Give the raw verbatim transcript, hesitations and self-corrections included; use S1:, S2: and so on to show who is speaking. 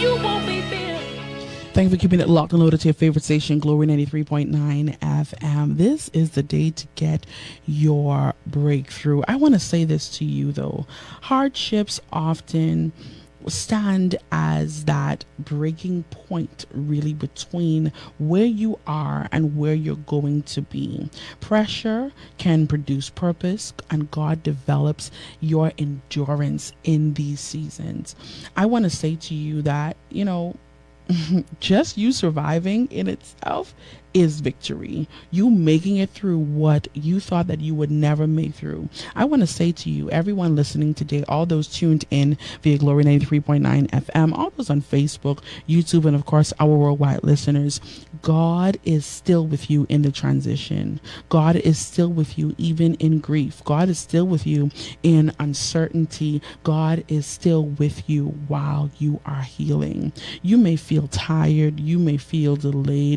S1: you won't be there.
S2: Thank you for keeping it locked and loaded to your favorite station, Glory ninety-three point nine F M. This is the day to get your breakthrough. I want to say this to you, though. Hardships often stand as that breaking point, really, between where you are and where you're going to be. Pressure can produce purpose, and God develops your endurance in these seasons. I want to say to you that, you know, just you surviving in itself is victory. You making it through what you thought that you would never make through. I want to say to you, everyone listening today, all those tuned in via Glory ninety-three point nine F M, all those on Facebook, YouTube, and of course our worldwide listeners, God is still with you in the transition. God is still with you even in grief. God is still with you in uncertainty. God is still with you while you are healing. You may feel tired. You may feel delayed.